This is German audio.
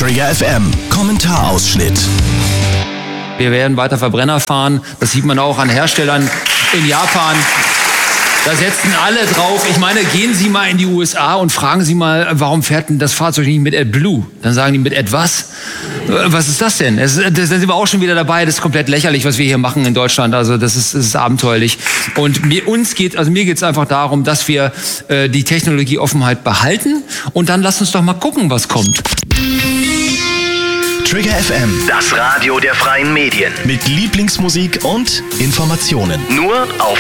Trigger FM, Kommentarausschnitt. Wir werden weiter Verbrenner fahren. Das sieht man auch an Herstellern in Japan. Da setzen alle drauf. Ich meine, gehen Sie mal in die USA und fragen Sie mal, warum fährt denn das Fahrzeug nicht mit AdBlue? Dann sagen die, mit etwas? Was ist das denn? Da sind wir auch schon wieder dabei. Das ist komplett lächerlich, was wir hier machen in Deutschland. Also das ist abenteuerlich. Und mir geht's einfach darum, dass wir die Technologieoffenheit behalten. Und dann lass uns doch mal gucken, was kommt. Trigger FM, Das Radio der freien Medien. mit Lieblingsmusik und Informationen. Nur auf